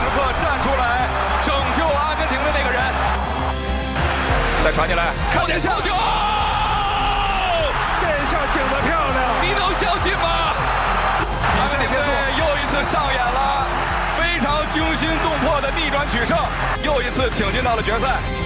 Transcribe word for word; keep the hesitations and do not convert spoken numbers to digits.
刻站出来拯救阿根廷的那个人。再传进来，靠点下球， 这下顶得漂亮， 你能相信吗？阿根廷队又一次上演了非常惊心动魄的逆转取胜，又一次挺进到了决赛。